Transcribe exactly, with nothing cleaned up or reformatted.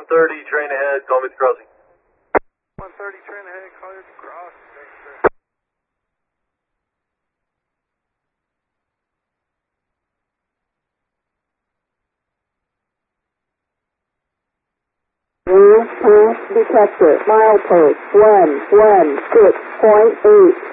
thirty, train ahead, call me at the crossing. one thirty, train ahead, call you at the crossing. New pass detector, milepost one one six point eight.